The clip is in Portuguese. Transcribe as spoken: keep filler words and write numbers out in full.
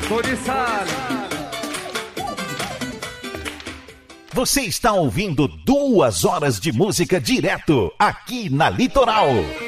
Você está ouvindo duas horas de música direto aqui na Litoral.